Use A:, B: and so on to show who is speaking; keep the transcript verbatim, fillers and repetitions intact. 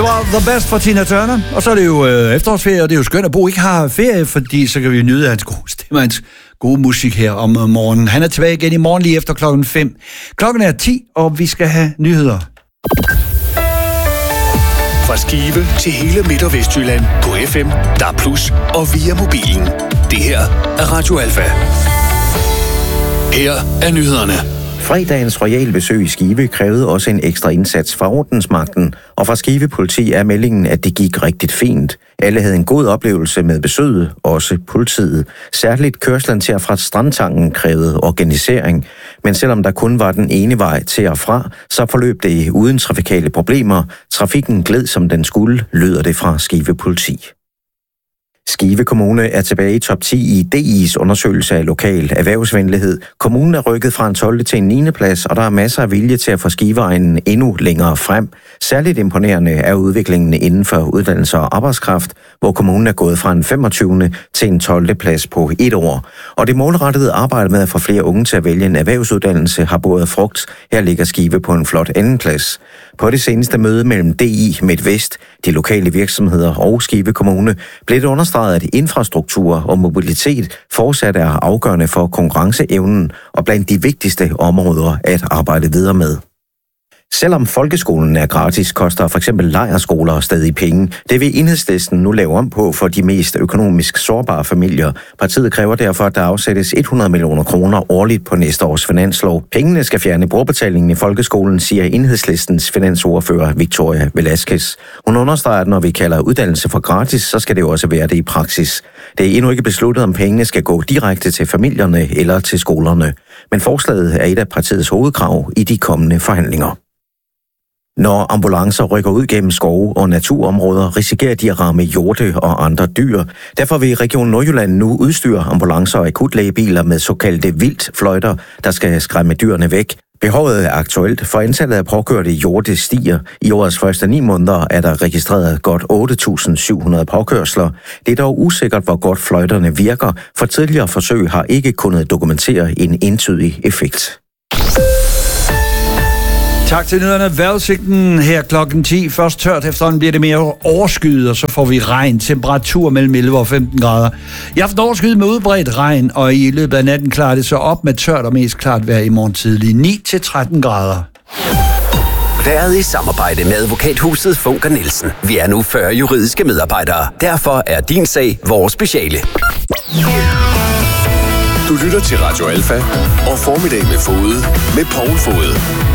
A: Det var The Best for Tina Turner. Og så er det jo øh, efterårsferie, og det er jo skønt at Bo ikke har ferie, fordi så kan vi nyde hans gode stemme, hans gode musik her om morgenen. Han er tilbage igen i morgen lige efter klokken fem. Klokken er ti, og vi skal have nyheder.
B: Fra Skive til hele Midt- og Vestjylland på F M, D A B plus og via mobilen. Det her er Radio Alfa. Her er nyhederne.
C: Fredagens royale besøg i Skive krævede også en ekstra indsats fra ordensmagten, og fra Skive politi er meldingen, at det gik rigtig fint. Alle havde en god oplevelse med besøget, også politiet. Særligt kørslen til og fra Strandtangen krævede organisering, men selvom der kun var den ene vej til og fra, så forløb det uden trafikale problemer. Trafikken gled som den skulle, lyder det fra Skive politi. Skive Kommune er tilbage i top ti i D I's undersøgelse af lokal erhvervsvenlighed. Kommunen er rykket fra en tolvte til en niende plads, og der er masser af vilje til at få Skiveegnen endnu længere frem. Særligt imponerende er udviklingen inden for uddannelse og arbejdskraft, hvor kommunen er gået fra en femogtyvende til en tolvte plads på et år. Og det målrettede arbejde med at få flere unge til at vælge en erhvervsuddannelse har båret frugt. Her ligger Skive på en flot andenplads. På det seneste møde mellem D I Midtvest, de lokale virksomheder og Skive Kommune, blev det understreget, at infrastruktur og mobilitet fortsat er afgørende for konkurrenceevnen og blandt de vigtigste områder at arbejde videre med. Selvom folkeskolen er gratis, koster for eksempel lejrskoler stadig penge. Det vil Enhedslisten nu lave om på for de mest økonomisk sårbare familier. Partiet kræver derfor, at der afsættes hundrede millioner kroner årligt på næste års finanslov. Pengene skal fjerne brugerbetalingen i folkeskolen, siger Enhedslistens finansordfører Victoria Velasquez. Hun understreger, at når vi kalder uddannelse for gratis, så skal det jo også være det i praksis. Det er endnu ikke besluttet, om pengene skal gå direkte til familierne eller til skolerne. Men forslaget er et af partiets hovedkrav i de kommende forhandlinger. Når ambulancer rykker ud gennem skove og naturområder, risikerer de at ramme hjorte og andre dyr. Derfor vil Region Nordjylland nu udstyre ambulancer og akutlægebiler med såkaldte vildtfløjter, der skal skræmme dyrene væk. Behovet er aktuelt, for antallet af påkørte hjorte stiger. I årets første ni måneder er der registreret godt otte tusind syv hundrede påkørsler. Det er dog usikkert, hvor godt fløjterne virker, for tidligere forsøg har ikke kunnet dokumentere en entydig effekt.
A: Tak til nyhederne. Vejrudsigten her klokken ti. Først tørt, efterhånden bliver det mere overskyet, og så får vi regn. Temperatur mellem elleve og femten grader. I aften overskyet med udbredt regn, og i løbet af natten klarer det så op med tørt og mest klart vejr i morgen tidlig. ni til tretten grader.
D: Været i samarbejde med advokathuset Funker Nielsen. Vi er nu fyrre juridiske medarbejdere. Derfor er din sag vores speciale.
B: Du lytter til Radio Alfa og Formiddag med Fode med Poul Fode.